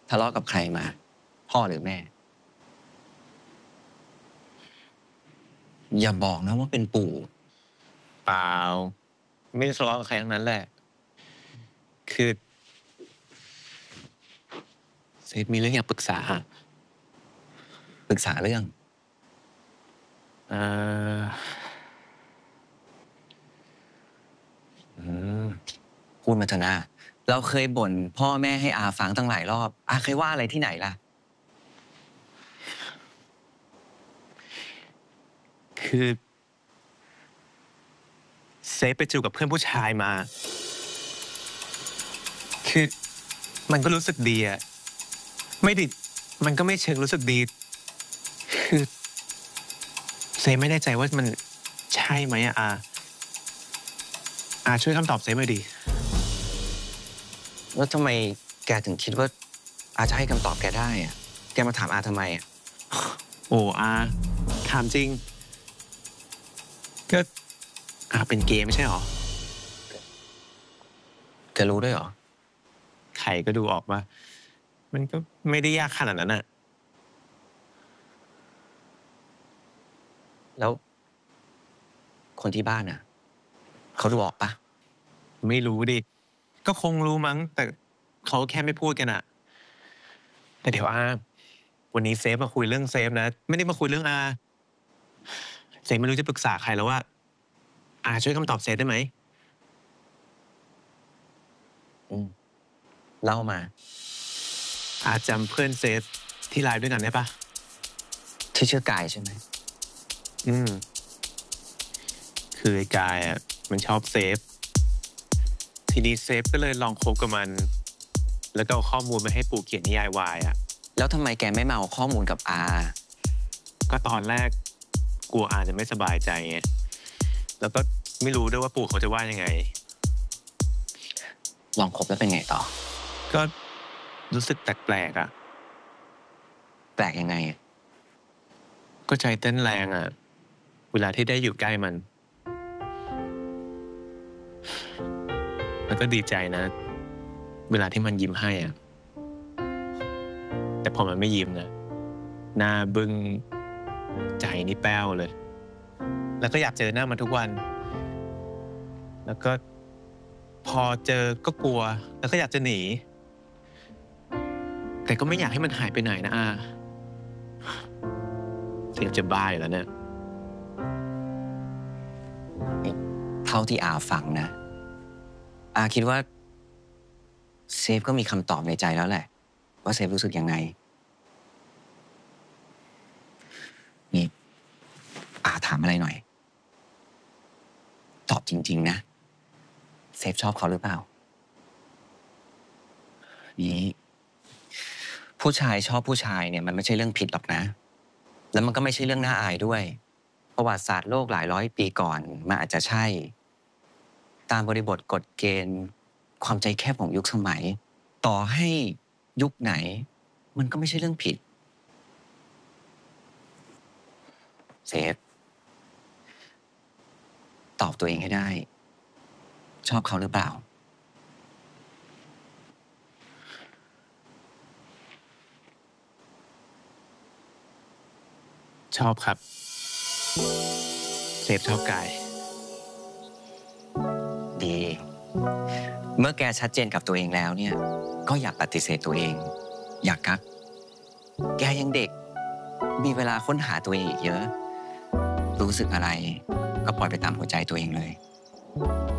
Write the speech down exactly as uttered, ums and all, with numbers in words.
ทะเลาะกับใครมา พ่อหรือแม่ อย่าบอกนะว่าเป็นปู่เปล่า ไม่ได้ทะเลาะกับใครทั้งนั้นแหละ คือ เซฟมีเรื่องอยากปรึกษาปรึกษาเรื่องเอ่ออืม พูดมาเถอะนะ เราเคยบ่นพ่อแม่ให้อาฟังตั้งหลายรอบ อาเคยว่าอะไรที่ไหนล่ะ? คือ เซฟไปจูบกับเพื่อนผู้ชายมา คือมันก็รู้สึกดีอะ ไม่ดิ มันก็ไม่เชิงรู้สึกดี คือ เซฟไม่แน่ใจว่ามันใช่ไหมอะอา อาช่วยคำตอบเซฟหน่อยดิแล้วทำไมแกถึงคิดว่า อาจะให้คำตอบแกได้อะ แกมาถามอาทำไมอะ? โอ้ อา ถามจริง ก็อาเป็นเกย์ไม่ใช่เหรอ? แกรู้ด้วยเหรอ? ใครก็ดูออกว่า มันก็ไม่ได้ยากขนาดนั้นน่ะแล้ว คนที่บ้านน่ะ เขาดูออกเปล่า? ไม่รู้ดิ ก็คงรู้มั้ง แต่เขาแค่ไม่พูดกันน่ะ แต่เดี๋ยวอา วันนี้เซฟมาคุยเรื่องเซฟนะ ไม่ได้มาคุยเรื่องอา เซฟไม่รู้จะปรึกษาใครแล้วอะ อาช่วยคำตอบเซฟได้ไหม? อืม เล่ามาอาจำเพื่อนเซฟที่ไลฟ์ด้วยกันได้เปล่า? ที่ชื่อกายใช่ไหม? อืม คือไอ้กายอะมันชอบเซฟ ทีนี้เซฟก็เลยลองคบกับมัน แล้วก็เอาข้อมูลมาให้ปู่เขียนนิยายวายอะแล้วทำไมแกไม่มาเอาข้อมูลกับอา? ก็ตอนแรกกลัวอาจะไม่สบายใจไง แล้วก็ไม่รู้ด้วยว่าปู่เขาจะว่ายังไงลองคบแล้วเป็นไงต่อ? ก็รู้สึกแปลก ๆ อะแปลกยังไงอะ? ก็ใจเต้นแรงอะ เวลาที่ได้อยู่ใกล้มัน แล้วก็ดีใจนะ เวลาที่มันยิ้มให้อะ แต่พอมันไม่ยิ้มนะ หน้าบึ้ง ใจนี่แป้วเลย แล้วก็อยากเจอหน้ามันทุกวัน แล้วก็พอเจอก็กลัว แล้วก็อยากจะหนี แต่ก็ไม่อยากให้มันหายไปไหนนะอา เซฟจะบ้าอยู่แล้วเนี่ยเท่าที่อาฟังนะ อาคิดว่า เซฟก็มีคำตอบในใจแล้วแหละว่า เซฟรู้สึกยังไง นี่ อาถามอะไรหน่อย ตอบจริง ๆ นะ เซฟชอบเขาหรือเปล่า? งี้ ผู้ชายชอบผู้ชายเนี่ยมันไม่ใช่เรื่องผิดหรอกนะ แล้วมันก็ไม่ใช่เรื่องน่าอายด้วย ประวัติศาสตร์โลกหลายร้อยปีก่อนมันอาจจะใช่ ตามบริบทกฎเกณฑ์ ความใจแคบของยุคสมัย ต่อให้ยุคไหน มันก็ไม่ใช่เรื่องผิด เซฟ ตอบตัวเองให้ได้ ชอบเขาหรือเปล่า? ชอบครับ เซฟชอบกายดี เมื่อแกชัดเจนกับตัวเองแล้วเนี่ย ก็อย่าปฏิเสธตัวเอง อย่ากัก แกยังเด็ก มีเวลาค้นหาตัวเองอีกเยอะ รู้สึกอะไรก็ปล่อยไปตามหัวใจตัวเองเลย